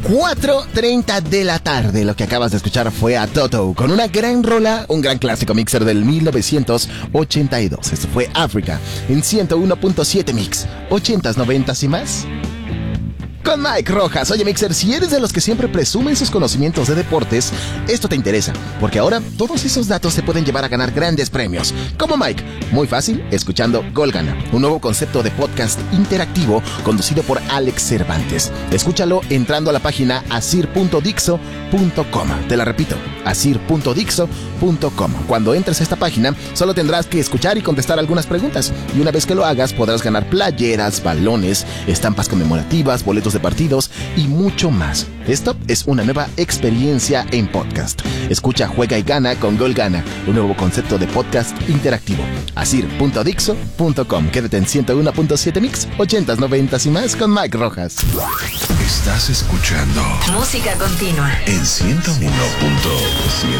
4:30 de la tarde. Lo que acabas de escuchar fue a Toto con una gran rola, un gran clásico mixer del 1982. Esto fue África en 101.7 Mix, 80s, 90s y más. Con Mike Rojas. Oye, Mixer, si eres de los que siempre presumen sus conocimientos de deportes, esto te interesa, porque ahora todos esos datos te pueden llevar a ganar grandes premios. Como Mike, muy fácil, escuchando Gol Gana, un nuevo concepto de podcast interactivo conducido por Alex Cervantes. Escúchalo entrando a la página asir.dixo.com. Te la repito, asir.dixo.com. Cuando entres a esta página, solo tendrás que escuchar y contestar algunas preguntas, y una vez que lo hagas, podrás ganar playeras, balones, estampas conmemorativas, boletos de partidos y mucho más. Esto es una nueva experiencia en podcast. Escucha, juega y gana con Gol Gana, un nuevo concepto de podcast interactivo. asir.dixo.com. Quédate en 101.7 Mix, 80s, 90s y más con Mike Rojas. Estás escuchando Música continua en 101.7.